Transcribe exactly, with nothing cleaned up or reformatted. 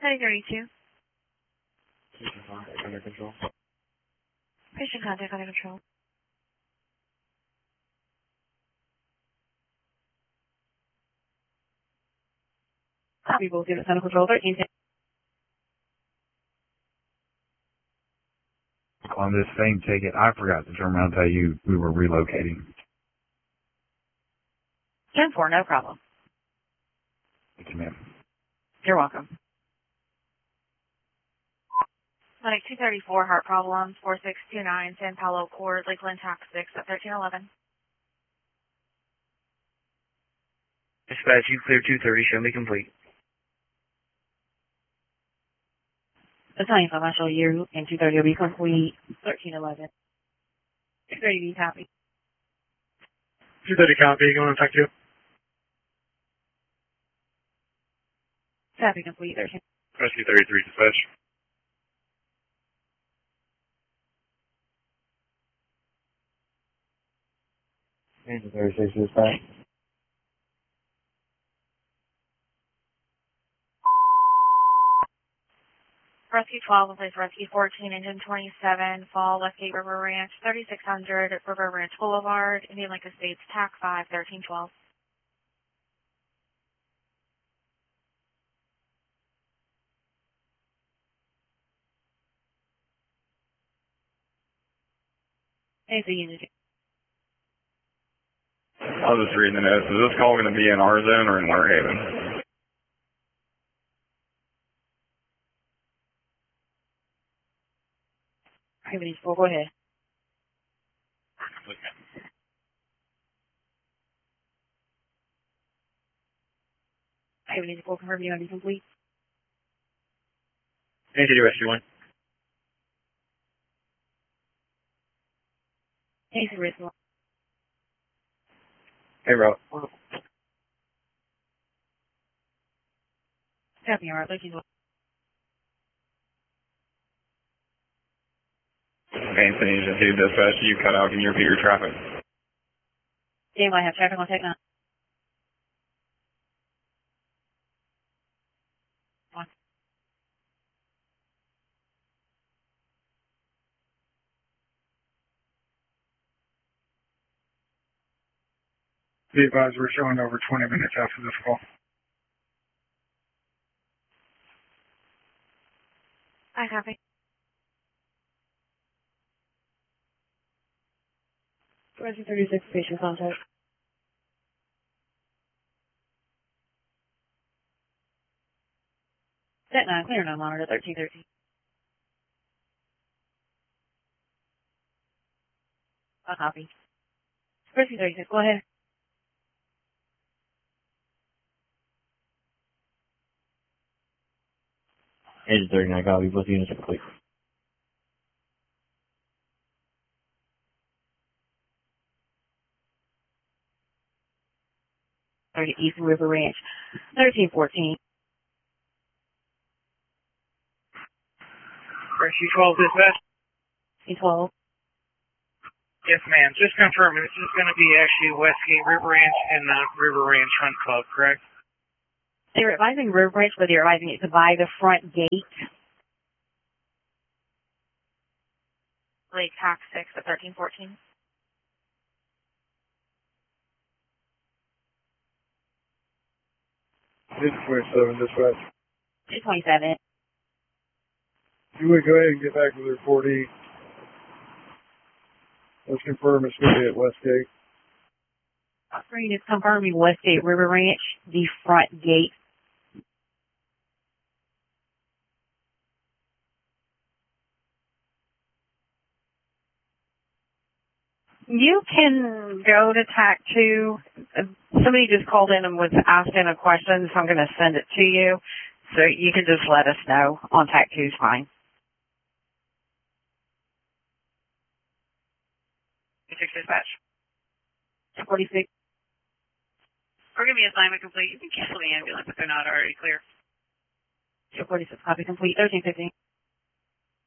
nine thirty-two. Patient contact under control. Patient contact under control. Copy, both units under control. thirteen ten. On this same ticket, I forgot to turn around and tell you we were relocating. ten four, no problem. Thank you, ma'am. You're welcome. Clinic two thirty-four, heart problems, four six two nine, San Paulo Court, Lakeland, Tax six at thirteen eleven. Dispatch, you clear two thirty, show me complete. The time for my show you and two thirty will be complete, thirteen eleven. two thirty be copy. two thirty copy, going on fact two. Copy complete, thirteen. Rescue thirty-three, dispatch. Patient thirty-six, dispatch. Rescue twelve will place Rescue fourteen, engine twenty-seven, Fall, Westgate River Ranch, thirty-six hundred River Ranch Boulevard, Indian Lake Estates, T A C five, thirteen twelve. A C unit. I was just reading the notes. Is this call going to be in our zone or in Winter Haven? Activities four, go ahead. Activities four, confirm you be complete. N T D Rescue one. A C risk one. Hey, bro. Copy, alright, thirteen twelve. Anthony, Agent two, dispatch, you cut out. Can you repeat your traffic? Damn, I have traffic on tech nine. One. Be advised, we're showing over twenty minutes after this call. I copy. Rescue thirty-six, patient contact. Set nine, clear nine, monitor thirteen thirteen. I copy. Rescue thirty-six, go ahead. Agent thirty-nine, copy. Both units are complete. thirty East River Ranch, thirteen fourteen. Rescue twelve, dispatch. T twelve. Yes, ma'am. Just confirm, this is going to be actually Westgate River Ranch and not River Ranch Hunt Club, correct? They were advising River Ranch, but they were advising it to buy the front gate. Lake Tax six at thirteen fourteen. six twenty-seven, dispatch. two twenty-seven. You would go ahead and get back with the report E. Let's confirm it's going to be at Westgate. Screen is confirming Westgate River Ranch, the front gate. You can go to T A C two. Somebody just called in and was asking a question, so I'm going to send it to you. So you can just let us know on T A C two is fine. six dispatch. forty-six. We're going to be assignment complete. You can cancel the ambulance if they're not already clear. forty-six, copy complete. thirteen fifteen.